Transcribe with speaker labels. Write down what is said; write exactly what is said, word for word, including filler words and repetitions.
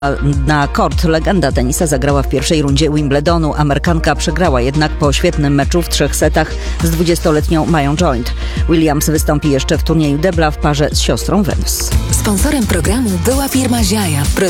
Speaker 1: Na kort legenda tenisa zagrała w pierwszej rundzie Wimbledonu. Amerykanka przegrała jednak po świetnym meczu w trzech setach z dwudziestoletnią Mają Joint. Williams wystąpi jeszcze w turnieju debla w parze z siostrą Venus.
Speaker 2: Sponsorem programu była firma Ziaja.